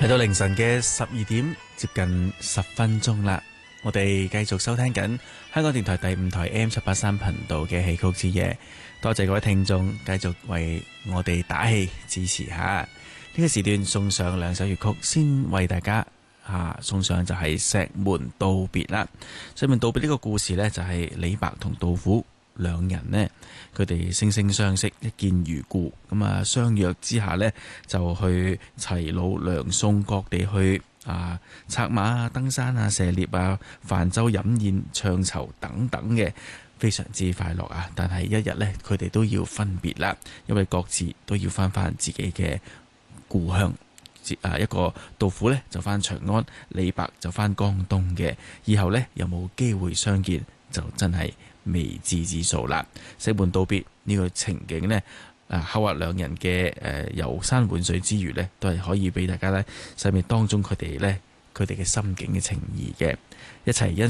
嚟到凌晨嘅12點，接近10分鐘啦。我哋繼續收聽緊香港電台第5台 M783頻道嘅戲曲之夜。多謝各位聽眾繼續為我哋打氣支持下。呢個時段送上2首粵曲，先為大家送上就係石門道別啦。石門道別呢個故事呢，就係李白同杜甫兩人呢，佢哋惺惺相惜，一見如故。咁啊，相約之下呢，就去齊魯梁宋各地去策馬啊、登山啊、射獵啊、泛舟飲宴、唱酬等等嘅，非常之快樂啊！但係一日呢，佢哋都要分別啦，因為各自都要翻自己嘅故鄉。一個杜甫呢就翻長安，李白就翻江東嘅。以後呢，有冇機會相見，就真係未知之數啦。石門道別呢個情景呢，後話兩人嘅遊山玩水之餘呢，都係可以俾大家呢，細味當中佢哋嘅心境嘅情誼嘅，一齊欣